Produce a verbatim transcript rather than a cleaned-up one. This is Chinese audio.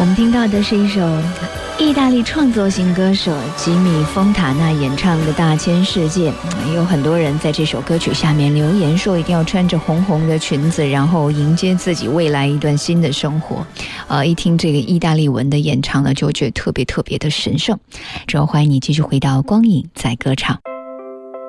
我们听到的是一首意大利创作型歌手吉米·丰塔纳演唱的《大千世界》。有很多人在这首歌曲下面留言说，一定要穿着红红的裙子，然后迎接自己未来一段新的生活。呃，一听这个意大利文的演唱呢，就觉得特别特别的神圣。之后欢迎你继续回到光影在歌唱。